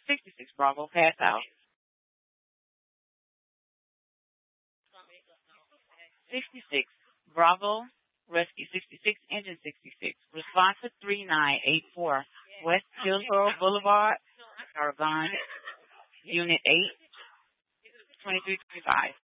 66 Bravo, pass out. 66 Bravo, Rescue 66, Engine 66. Response to 3984 West Hillsborough Boulevard, Aragon, Unit 8, 2325.